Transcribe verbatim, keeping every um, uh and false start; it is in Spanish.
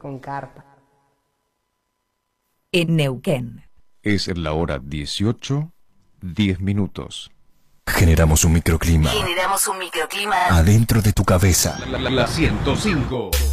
con carpa. En Neuquén. Es la hora dieciocho, diez minutos. Generamos un microclima. Generamos un microclima Adentro de tu cabeza. La, la, la ciento cinco.